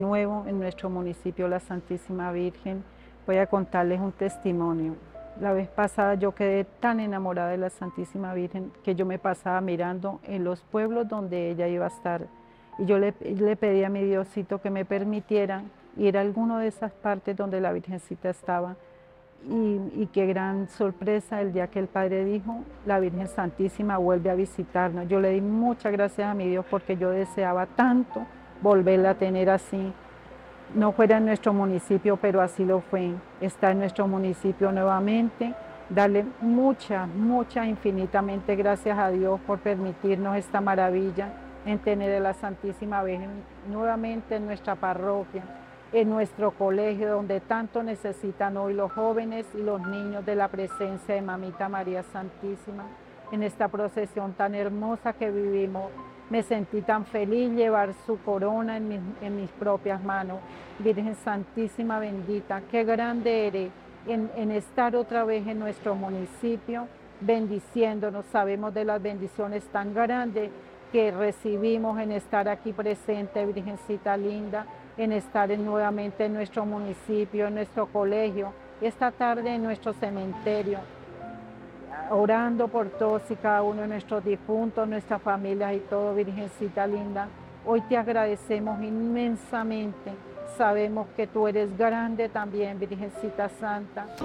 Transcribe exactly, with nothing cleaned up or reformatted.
Nuevo en nuestro municipio, la Santísima Virgen. Voy a contarles un testimonio. La vez pasada yo quedé tan enamorada de la Santísima Virgen que yo me pasaba mirando en los pueblos donde ella iba a estar. Y yo le, le pedí a mi Diosito que me permitiera ir a alguna de esas partes donde la Virgencita estaba. Y, y qué gran sorpresa el día que el Padre dijo, la Virgen Santísima vuelve a visitarnos. Yo le di muchas gracias a mi Dios porque yo deseaba tanto volverla a tener así. No fuera en nuestro municipio, pero así lo fue. Está en nuestro municipio nuevamente. Darle muchas, muchas, infinitamente gracias a Dios por permitirnos esta maravilla en tener a la Santísima Virgen nuevamente en nuestra parroquia, en nuestro colegio, donde tanto necesitan hoy los jóvenes y los niños de la presencia de Mamita María Santísima. En esta procesión tan hermosa que vivimos, me sentí tan feliz llevar su corona en mis, en mis propias manos. Virgen Santísima bendita, qué grande eres en, en estar otra vez en nuestro municipio, bendiciéndonos. Sabemos de las bendiciones tan grandes que recibimos en estar aquí presente, Virgencita linda, en estar en, nuevamente en nuestro municipio, en nuestro colegio, esta tarde en nuestro cementerio, orando por todos y cada uno de nuestros difuntos, nuestras familias y todo, Virgencita linda. Hoy te agradecemos inmensamente. Sabemos que tú eres grande también, Virgencita Santa.